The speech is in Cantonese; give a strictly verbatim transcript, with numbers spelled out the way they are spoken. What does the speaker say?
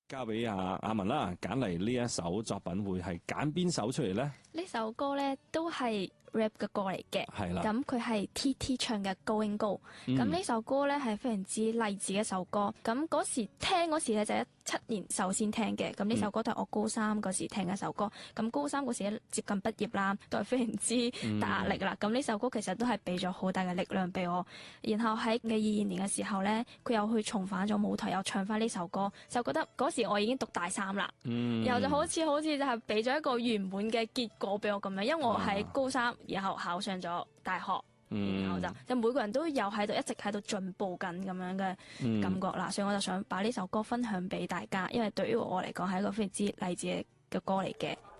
交俾阿阿文啦，揀嚟呢一首作品會係揀邊首出嚟咧？ 呢首歌咧都係 rap 嘅歌嚟嘅， 係啦。 咁佢係 T T 唱嘅 Going Go，咁呢、 嗯、 首歌咧係非常之勵志嘅一首歌。咁嗰時聽嗰時咧就一七年首先聽嘅，咁呢首歌都係我高三嗰時聽嘅一首歌。咁、嗯、高三嗰時接近畢業啦，都係非常之大壓力啦。咁呢、嗯、首歌其實都係俾咗好大嘅力量俾我。然後喺嘅二二年嘅時候咧，佢又去重返咗舞台，又唱翻呢首歌，就覺得嗰時我已經讀大三啦， 嗯、 然後就好似好似就係俾咗一個圓滿嘅結果俾我咁樣，因為我喺高三，然後考上咗大學， 嗯、 然後就就每個人都有喺度一直喺度進步緊咁樣嘅感覺啦，嗯、所以我就想把呢首歌分享俾大家，因為對於我嚟講係一個非常之勵志嘅歌嚟嘅。